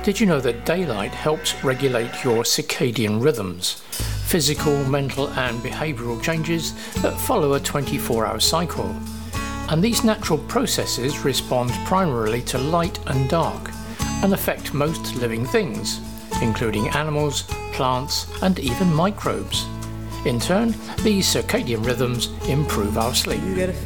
Did you know that daylight helps regulate your circadian rhythms, physical, mental and behavioural changes that follow a 24-hour cycle? And these natural processes respond primarily to light and dark and affect most living things, including animals, plants and even microbes. In turn, these circadian rhythms improve our sleep.